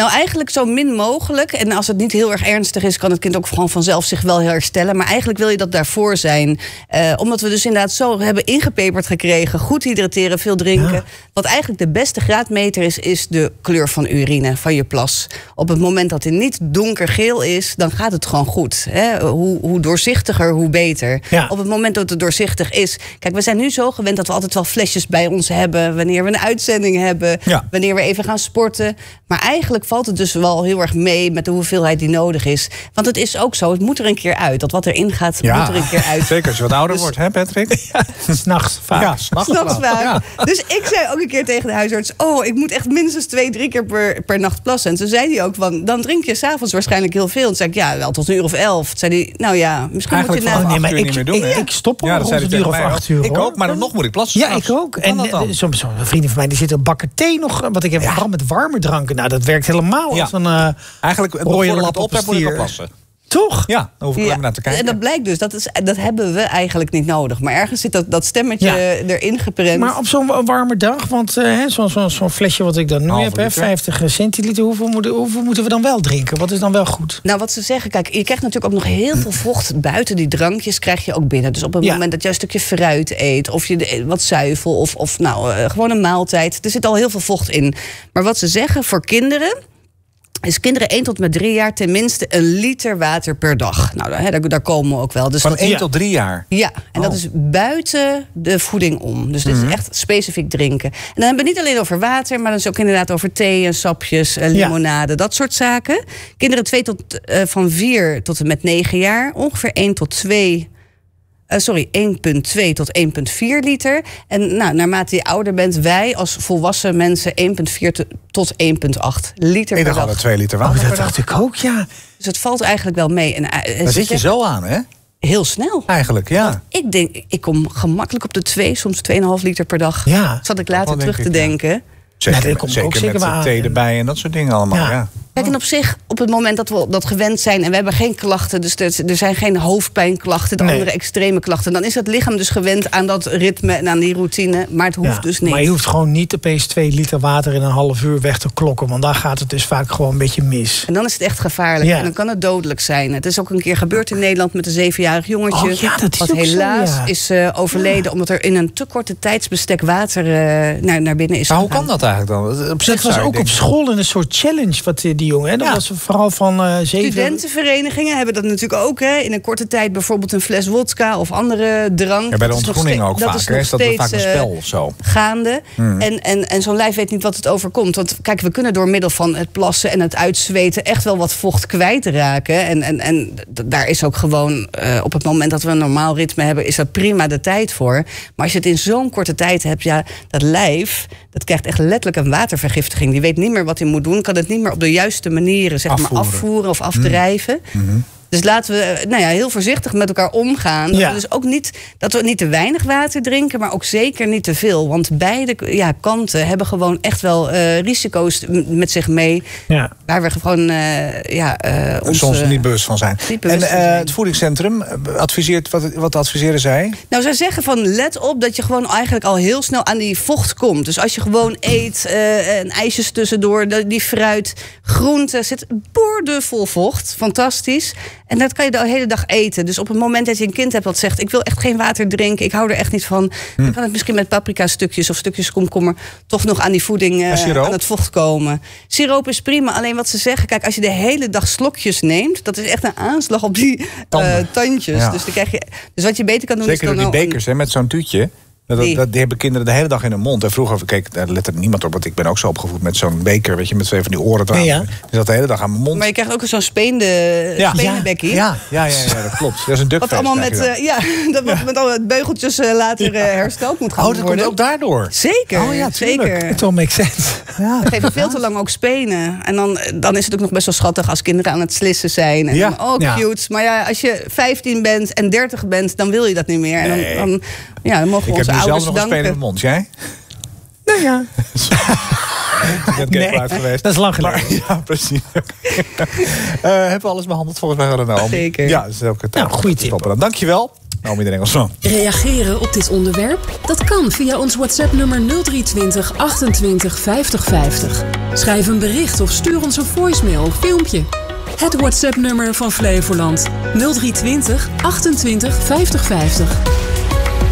Nou, eigenlijk zo min mogelijk. En als het niet heel erg ernstig is, kan het kind ook gewoon vanzelf zich wel herstellen. Maar eigenlijk wil je dat daarvoor zijn. Omdat we dus inderdaad zo hebben ingepeperd gekregen. Goed hydrateren, veel drinken. Ja. Wat eigenlijk de beste graadmeter is de kleur van urine, van je plas. Op het moment dat het niet donkergeel is, dan gaat het gewoon goed. Hè? Hoe doorzichtiger, hoe beter. Ja. Op het moment dat het doorzichtig is. Kijk, we zijn nu zo gewend dat we altijd wel flesjes bij ons hebben. Wanneer we een uitzending hebben. Ja. Wanneer we even gaan sporten. Maar eigenlijk valt het dus wel heel erg mee met de hoeveelheid die nodig is. Want het is ook zo, het moet er een keer uit. Dat wat erin gaat, moet er een keer uit. Zeker als je wat ouder wordt, hè Patrick? Ja, 's nachts vaak. Ja, 's nachts vaak. Ja. Dus ik zei ook een keer tegen de huisarts, ik moet echt minstens 2-3 keer per nacht plassen. En toen zei hij ook, dan drink je 's avonds waarschijnlijk heel veel. Toen zei ik, wel tot 1 uur of 11. Toen zei hij, nou ja, misschien eigenlijk moet je niet meer doen. Ik stop al rond een uur of 8 uur. Ik ook, maar dan nog moet ik plassen. Ja, ik ook. En soms vrienden van mij die zitten op bakken thee nog. Want ik heb vooral met warme dranken. Nou, dat werkt helemaal als een eigenlijk rode lap op heb, moet ik plassen. Toch? Ja, dan hoef ik alleen naar te kijken. En dat blijkt dus, dat hebben we eigenlijk niet nodig. Maar ergens zit dat stemmetje erin geprent. Maar op zo'n warme dag, want zo'n flesje wat ik dan nu heb, 50 centiliter, hoeveel moeten we dan wel drinken? Wat is dan wel goed? Nou, wat ze zeggen, kijk, je krijgt natuurlijk ook nog heel veel vocht buiten die drankjes krijg je ook binnen. Dus op het moment dat je een stukje fruit eet, of je wat zuivel, of gewoon een maaltijd, er zit al heel veel vocht in. Maar wat ze zeggen voor kinderen, is kinderen 1 tot met 3 jaar tenminste 1 liter water per dag. Nou, daar komen we ook wel. Dus van 1 tot 3 jaar? Ja, en dat is buiten de voeding om. Dus dit is echt specifiek drinken. En dan hebben we het niet alleen over water, maar dan is ook inderdaad over thee en sapjes, limonade, dat soort zaken. Kinderen van 4 tot en met 9 jaar, ongeveer 1,2 tot 1,4 liter. En naarmate je ouder bent, wij als volwassen mensen 1,4 tot 1,8 liter per dag. Ik dacht al 2 liter water. Dat dacht ik ook, ja. Dus het valt eigenlijk wel mee. En daar zit je zo aan, hè? Heel snel. Eigenlijk, ja. Want ik denk, ik kom gemakkelijk op de 2, soms 2,5 liter per dag. Ja. Zat ik later terug te denken. Zeker met thee erbij en dat soort dingen allemaal, ja. Kijk, en op zich, op het moment dat we dat gewend zijn en we hebben geen klachten, dus er zijn geen hoofdpijnklachten, andere extreme klachten, dan is het lichaam dus gewend aan dat ritme en aan die routine, maar het hoeft dus niet. Maar je hoeft gewoon niet opeens 2 liter water in een half uur weg te klokken, want dan gaat het dus vaak gewoon een beetje mis. En dan is het echt gevaarlijk en dan kan het dodelijk zijn. Het is ook een keer gebeurd in Nederland met een 7-jarig jongetje, wat helaas is overleden omdat er in een te korte tijdsbestek water naar binnen is gegaan. Hoe kan dat eigenlijk dan? Dat was ook op school een soort challenge wat die jongen. Hè? Dat was vooral van 7... Studentenverenigingen hebben dat natuurlijk ook. Hè? In een korte tijd bijvoorbeeld een fles wodka of andere drank. Ja, bij de ontgroening ook vaak. Is dat vaak een spel of zo? Gaande. En zo'n lijf weet niet wat het overkomt. Want kijk, we kunnen door middel van het plassen en het uitzweten echt wel wat vocht kwijtraken. En daar is ook gewoon op het moment dat we een normaal ritme hebben, is dat prima de tijd voor. Maar als je het in zo'n korte tijd hebt, dat lijf, dat krijgt echt letterlijk een watervergiftiging. Die weet niet meer wat hij moet doen, kan het niet meer op de juiste manieren afvoeren of afdrijven. Dus laten we heel voorzichtig met elkaar omgaan. Dat we niet te weinig water drinken, maar ook zeker niet te veel. Want beide kanten hebben gewoon echt wel risico's met zich mee. Ja. Waar we gewoon ons soms niet bewust van zijn. Het voedingscentrum adviseert, wat adviseren zij? Nou, zij zeggen van let op dat je gewoon eigenlijk al heel snel aan die vocht komt. Dus als je gewoon eet, en ijsjes tussendoor, die fruit, groenten, zit boordevol vocht. Fantastisch. En dat kan je de hele dag eten. Dus op het moment dat je een kind hebt dat zegt, ik wil echt geen water drinken, ik hou er echt niet van, dan kan het misschien met paprika stukjes of stukjes komkommer toch nog aan die voeding, aan het vocht komen. Siroop is prima, alleen wat ze zeggen, kijk, als je de hele dag slokjes neemt, dat is echt een aanslag op die tandjes. Ja. Dus dan krijg je, dus wat je beter kan doen zeker is dan die bekers met zo'n tuutje. Die hebben kinderen de hele dag in hun mond. En vroeger, kijk, daar let er niemand op, want ik ben ook zo opgevoed met zo'n beker, weet je, met 2 van die oren eraan. Ja. Die zat de hele dag aan mijn mond. Maar je krijgt ook zo'n speenbekkie. Ja, dat klopt. Dat is een duckface. Wat allemaal met al het beugeltjes later hersteld moet gaan worden. Dat komt ook daardoor. Zeker. Oh ja, zeker. Het all makes sense. Ja. We geven veel te lang ook spenen. En dan is het ook nog best wel schattig als kinderen aan het slissen zijn. En cute. Maar ja, als je 15 bent en 30 bent, dan wil je dat niet meer. En dan mogen we onze ouders zelf nog een danken. spelen in de mond, jij? Nou ja. Geweest. Dat is lang geleden. Ja, precies. Hebben we alles behandeld volgens mij? Zeker. Ja, dat is ook het. Goeie tip. Dankjewel. Naomi de Engelsman. Reageren op dit onderwerp? Dat kan via ons WhatsApp-nummer 0320 28 50 50. Schrijf een bericht of stuur ons een voicemail of filmpje. Het WhatsApp-nummer van Flevoland 0320 28 50 50.